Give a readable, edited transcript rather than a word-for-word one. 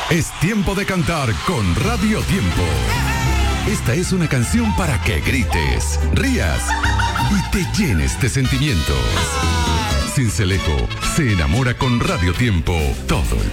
Es tiempo de cantar con Radio Tiempo. Esta es una canción para que grites, rías y te llenes de sentimientos. Sincelejo se enamora con Radio Tiempo todo el